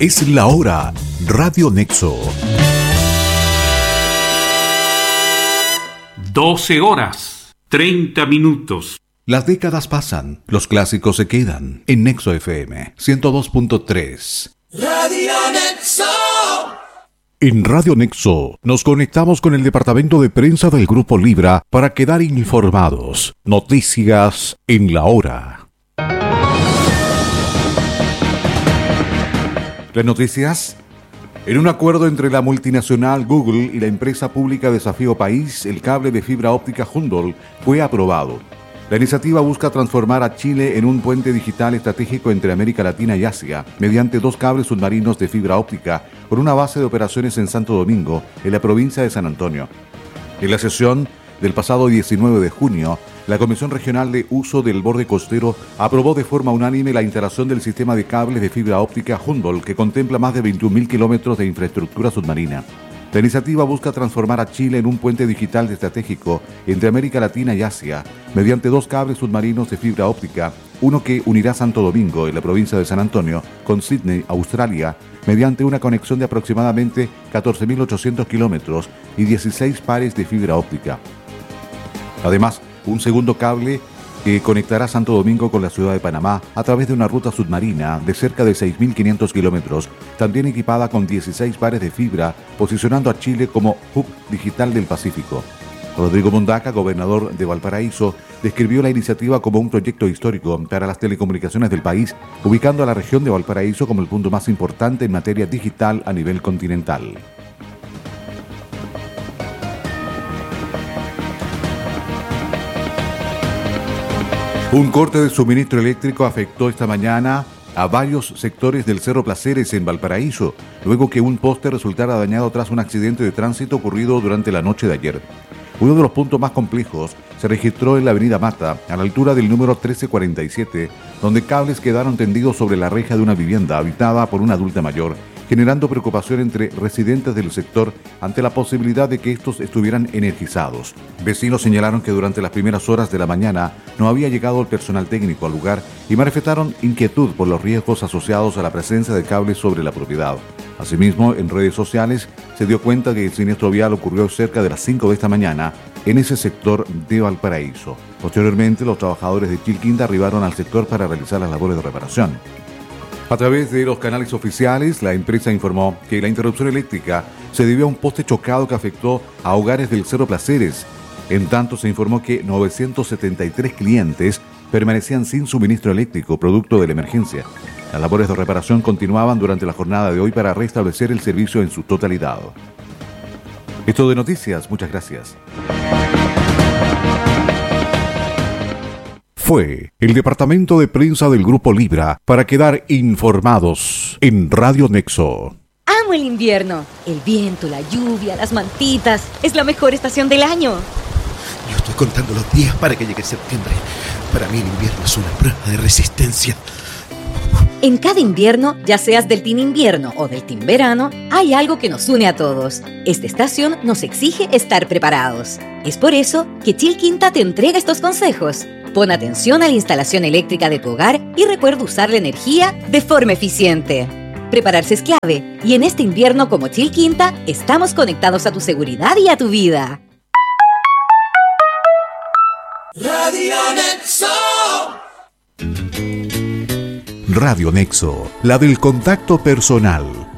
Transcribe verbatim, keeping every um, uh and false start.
Es la hora. Radio Nexo. doce horas, treinta minutos. Las décadas pasan, los clásicos se quedan. En Nexo F M ciento dos punto tres. Radio Nexo. En Radio Nexo nos conectamos con el departamento de prensa del Grupo Libra para quedar informados. Noticias en la hora. Las noticias. En un acuerdo entre la multinacional Google y la empresa pública Desafío País, el cable de fibra óptica Humboldt fue aprobado. La iniciativa busca transformar a Chile en un puente digital estratégico entre América Latina y Asia mediante dos cables submarinos de fibra óptica con una base de operaciones en Santo Domingo, en la provincia de San Antonio. En la sesión del pasado diecinueve de junio, la Comisión Regional de Uso del Borde Costero aprobó de forma unánime la instalación del sistema de cables de fibra óptica Humboldt, que contempla más de veintiún mil kilómetros de infraestructura submarina. La iniciativa busca transformar a Chile en un puente digital estratégico entre América Latina y Asia mediante dos cables submarinos de fibra óptica, uno que unirá Santo Domingo, en la provincia de San Antonio, con Sydney, Australia, mediante una conexión de aproximadamente catorce mil ochocientos kilómetros y dieciséis pares de fibra óptica. Además, un segundo cable que conectará Santo Domingo con la ciudad de Panamá a través de una ruta submarina de cerca de seis mil quinientos kilómetros, también equipada con dieciséis pares de fibra, posicionando a Chile como hub digital del Pacífico. Rodrigo Mondaca, gobernador de Valparaíso, describió la iniciativa como un proyecto histórico para las telecomunicaciones del país, ubicando a la región de Valparaíso como el punto más importante en materia digital a nivel continental. Un corte de suministro eléctrico afectó esta mañana a varios sectores del Cerro Placeres en Valparaíso, luego que un poste resultara dañado tras un accidente de tránsito ocurrido durante la noche de ayer. Uno de los puntos más complejos se registró en la avenida Mata, a la altura del número trece cuarenta y siete, donde cables quedaron tendidos sobre la reja de una vivienda habitada por una adulta mayor, generando preocupación entre residentes del sector ante la posibilidad de que estos estuvieran energizados. Vecinos señalaron que durante las primeras horas de la mañana no había llegado el personal técnico al lugar y manifestaron inquietud por los riesgos asociados a la presencia de cables sobre la propiedad. Asimismo, en redes sociales se dio cuenta que el siniestro vial ocurrió cerca de las cinco de esta mañana en ese sector de Valparaíso. Posteriormente, los trabajadores de Chilquinta arribaron al sector para realizar las labores de reparación. A través de los canales oficiales, la empresa informó que la interrupción eléctrica se debió a un poste chocado que afectó a hogares del Cerro Placeres. En tanto, se informó que novecientos setenta y tres clientes permanecían sin suministro eléctrico producto de la emergencia. Las labores de reparación continuaban durante la jornada de hoy para restablecer el servicio en su totalidad. Esto de noticias, muchas gracias. Fue el departamento de prensa del Grupo Libra para quedar informados en Radio Nexo. Amo el invierno. El viento, la lluvia, las mantitas. Es la mejor estación del año. Yo estoy contando los días para que llegue septiembre. Para mí el invierno es una prueba de resistencia. En cada invierno, ya seas del team invierno o del team verano, hay algo que nos une a todos. Esta estación nos exige estar preparados. Es por eso que Chilquinta te entrega estos consejos. Pon atención a la instalación eléctrica de tu hogar y recuerda usar la energía de forma eficiente. Prepararse es clave y en este invierno como Chilquinta estamos conectados a tu seguridad y a tu vida. Radio Nexo. Radio Nexo, la del contacto personal.